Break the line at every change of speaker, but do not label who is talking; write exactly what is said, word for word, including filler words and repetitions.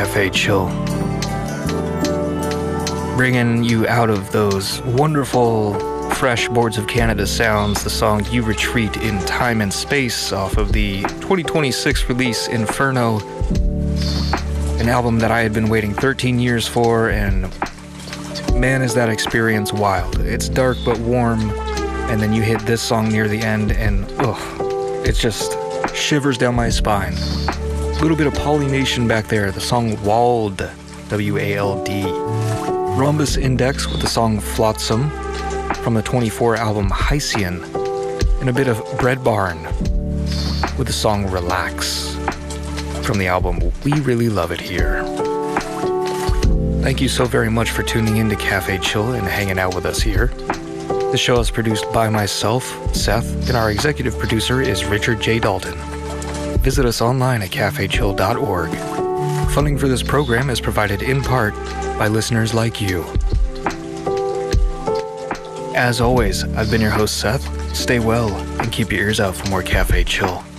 Cafe Chill. Bringing you out of those wonderful, fresh Boards of Canada sounds, the song You Retreat in Time and Space off of the twenty twenty-six release Inferno, an album that I had been waiting thirteen years for, and man, is that experience wild. It's dark but warm, and then you hit this song near the end, and ugh, it just shivers down my spine. A little bit of Polynation back there, the song Wald, W A L D. Rhombus Index with the song Flotsam from the twenty-four album Hycean, and a bit of Bread Barn with the song Relax from the album We Really Love It Here. Thank you so very much for tuning in to Cafe Chill and hanging out with us here. The show is produced by myself, Seth, and our executive producer is Richard J. Dalton. Visit us online at cafe chill dot org. Funding for this program is provided in part by listeners like you. As always, I've been your host, Seth. Stay well and keep your ears out for more Cafe Chill.